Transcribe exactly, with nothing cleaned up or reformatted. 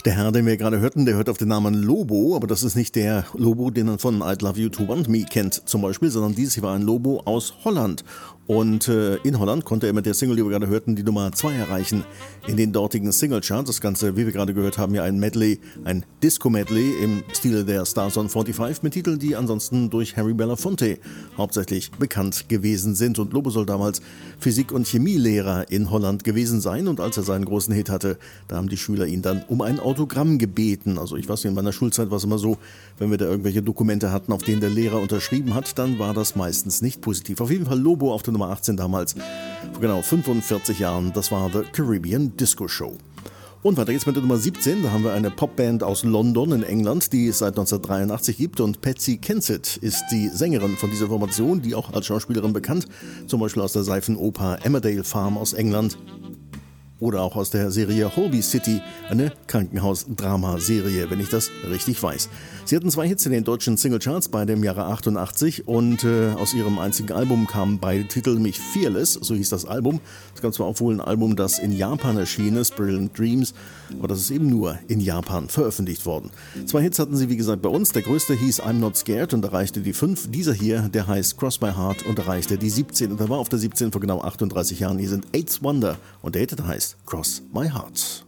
Der Herr, den wir gerade hörten, der hört auf den Namen Lobo, aber das ist nicht der Lobo, den man von I'd Love You to Want Me kennt zum Beispiel, sondern dieses hier war ein Lobo aus Holland. Und äh, in Holland konnte er mit der Single, die wir gerade hörten, die Nummer zwei erreichen in den dortigen Single-Charts. Das Ganze, wie wir gerade gehört haben, ja ein Medley, ein Disco-Medley im Stile der Stars on forty-five mit Titeln, die ansonsten durch Harry Belafonte hauptsächlich bekannt gewesen sind. Und Lobo soll damals Physik- und Chemielehrer in Holland gewesen sein. Und als er seinen großen Hit hatte, da haben die Schüler ihn dann um ein Autogramm gebeten. Also ich weiß nicht, in meiner Schulzeit war es immer so, wenn wir da irgendwelche Dokumente hatten, auf denen der Lehrer unterschrieben hat, dann war das meistens nicht positiv. Auf jeden Fall Lobo auf der Nummer achtzehn damals, vor genau fünfundvierzig Jahren, das war The Caribbean Disco Show. Und weiter geht's mit der Nummer siebzehn, da haben wir eine Popband aus London in England, die es seit neunzehnhundertdreiundachtzig gibt, und Patsy Kensit ist die Sängerin von dieser Formation, die auch als Schauspielerin bekannt, zum Beispiel aus der Seifenoper Emmerdale Farm aus England. Oder auch aus der Serie Holby City, eine Krankenhaus-Drama-Serie, wenn ich das richtig weiß. Sie hatten zwei Hits in den deutschen Singlecharts, beide im Jahre achtundachtzig, und äh, aus ihrem einzigen Album kamen beide Titel, nämlich Fearless, so hieß das Album. Das gab zwar auch wohl ein Album, das in Japan erschien ist, Brilliant Dreams, aber das ist eben nur in Japan veröffentlicht worden. Zwei Hits hatten sie, wie gesagt, bei uns. Der größte hieß I'm Not Scared und erreichte die fünf. Dieser hier, der heißt Cross My Heart und erreichte die siebzehn. Und er war auf der siebzehn vor genau achtunddreißig Jahren. Hier sind Eighth Wonder und der Hit heißt Cross My Heart.